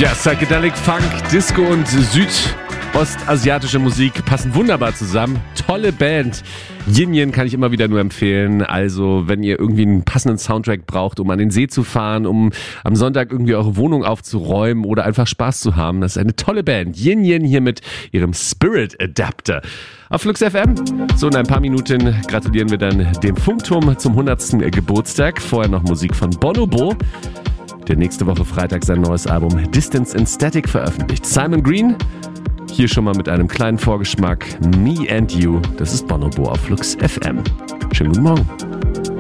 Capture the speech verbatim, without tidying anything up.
Ja, Psychedelic Funk, Disco und südostasiatische Musik passen wunderbar zusammen. Tolle Band. Yin Yin kann ich immer wieder nur empfehlen. Also, wenn ihr irgendwie einen passenden Soundtrack braucht, um an den See zu fahren, um am Sonntag irgendwie eure Wohnung aufzuräumen oder einfach Spaß zu haben, das ist eine tolle Band. Yin Yin hier mit ihrem Spirit Adapter. Auf Flux F M. So, in ein paar Minuten gratulieren wir dann dem Funkturm zum hundertsten Geburtstag. Vorher noch Musik von Bonobo, der nächste Woche Freitag sein neues Album Distance in Static veröffentlicht. Simon Green, hier schon mal mit einem kleinen Vorgeschmack. Me and You, das ist Bonobo auf Flux F M. Schönen guten Morgen.